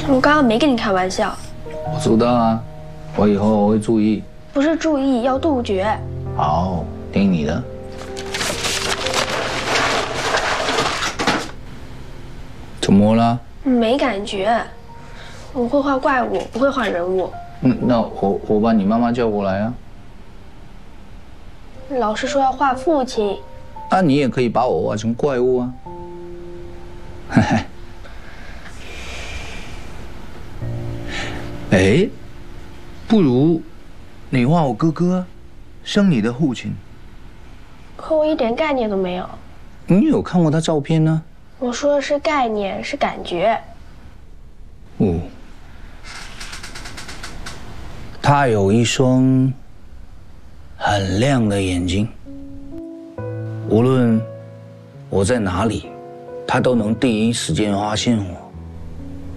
我刚刚没跟你开玩笑。 我知道啊，我以后会注意。 不是注意，要杜绝。 好，听你的。怎么了？ 没感觉。我会画怪物，不会画人物。 那我把你妈妈叫过来啊。 老师说要画父亲。 那你也可以把我画成怪物啊。嘿嘿。哎，不如你画我哥哥，生你的父亲。 可我一点概念都没有。 你有看过他照片呢？ 我说的是概念，是感觉。 哦，他有一双很亮的眼睛，无论我在哪里，他都能第一时间发现我。